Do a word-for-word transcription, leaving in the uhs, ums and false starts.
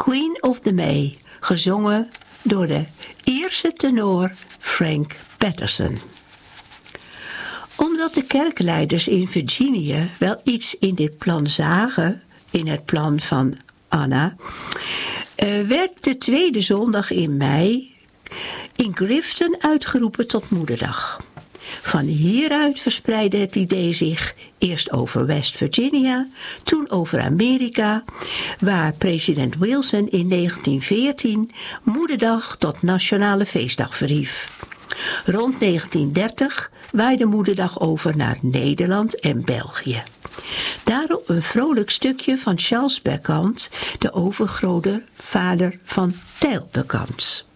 Queen of the May, gezongen door de Ierse tenor Frank Patterson. Omdat de kerkleiders in Virginia wel iets in dit plan zagen, in het plan van Anna, uh, werd de tweede zondag in mei in Grifton uitgeroepen tot Moederdag. Van hieruit verspreidde het idee zich eerst over West Virginia, toen over Amerika, waar president Wilson in negentien veertien Moederdag tot nationale feestdag verhief. Rond negentien dertig waaide Moederdag over naar Nederland en België. Daarop een vrolijk stukje van Charles Bacquant, de overgrootvader van Tijl Bacquant.